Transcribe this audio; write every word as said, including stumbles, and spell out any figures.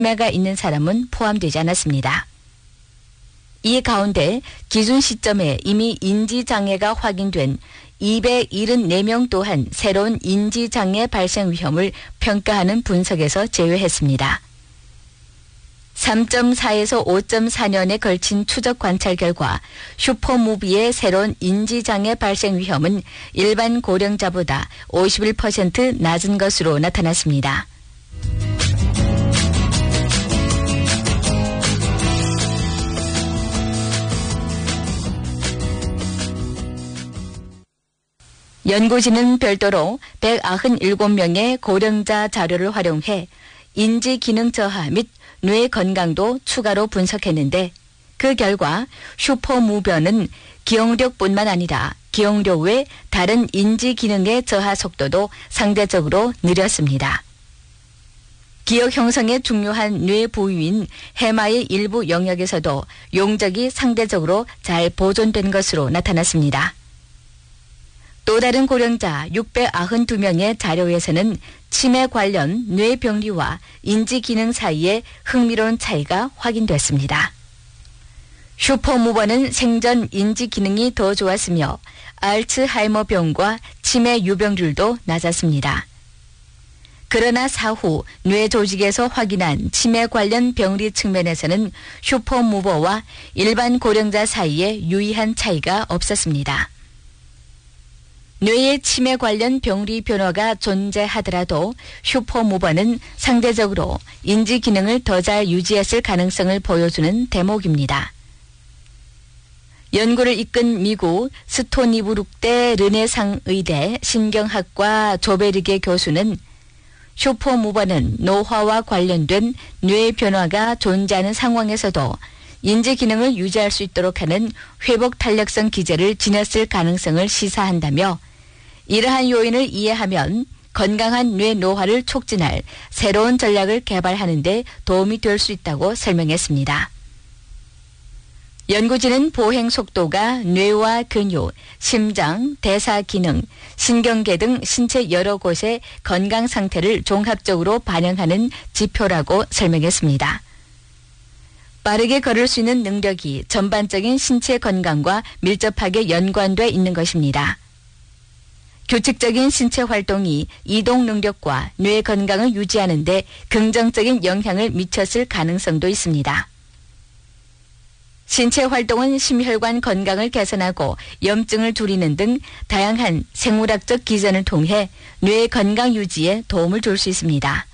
치매가 있는 사람은 포함되지 않았습니다. 이 가운데 기준 시점에 이미 인지장애가 확인된 이백칠십사 명 또한 새로운 인지장애 발생 위험을 평가하는 분석에서 제외했습니다. 삼 점 사에서 오 점 사 년에 걸친 추적 관찰 결과 슈퍼무비의 새로운 인지장애 발생 위험은 일반 고령자보다 오십일 퍼센트 낮은 것으로 나타났습니다. 연구진은 별도로 백구십칠 명의 고령자 자료를 활용해 인지 기능 저하 및 뇌 건강도 추가로 분석했는데 그 결과 슈퍼무버는 기억력뿐만 아니라 기억력 외 다른 인지 기능의 저하 속도도 상대적으로 느렸습니다. 기억 형성에 중요한 뇌 부위인 해마의 일부 영역에서도 용적이 상대적으로 잘 보존된 것으로 나타났습니다. 또 다른 고령자 육백구십이 명의 자료에서는 치매 관련 뇌병리와 인지기능 사이에 흥미로운 차이가 확인됐습니다. 슈퍼무버는 생전 인지기능이 더 좋았으며 알츠하이머병과 치매 유병률도 낮았습니다. 그러나 사후 뇌 조직에서 확인한 치매 관련 병리 측면에서는 슈퍼무버와 일반 고령자 사이에 유의한 차이가 없었습니다. 뇌의 치매 관련 병리 변화가 존재하더라도 슈퍼무버는 상대적으로 인지 기능을 더 잘 유지했을 가능성을 보여주는 대목입니다. 연구를 이끈 미국 스토니브룩대 르네상 의대 신경학과 조베르게 교수는 슈퍼무버는 노화와 관련된 뇌 변화가 존재하는 상황에서도 인지 기능을 유지할 수 있도록 하는 회복 탄력성 기제를 지녔을 가능성을 시사한다며 이러한 요인을 이해하면 건강한 뇌 노화를 촉진할 새로운 전략을 개발하는 데 도움이 될 수 있다고 설명했습니다. 연구진은 보행 속도가 뇌와 근육, 심장, 대사 기능, 신경계 등 신체 여러 곳의 건강 상태를 종합적으로 반영하는 지표라고 설명했습니다. 빠르게 걸을 수 있는 능력이 전반적인 신체 건강과 밀접하게 연관돼 있는 것입니다. 규칙적인 신체 활동이 이동 능력과 뇌 건강을 유지하는 데 긍정적인 영향을 미쳤을 가능성도 있습니다. 신체 활동은 심혈관 건강을 개선하고 염증을 줄이는 등 다양한 생물학적 기전을 통해 뇌 건강 유지에 도움을 줄 수 있습니다.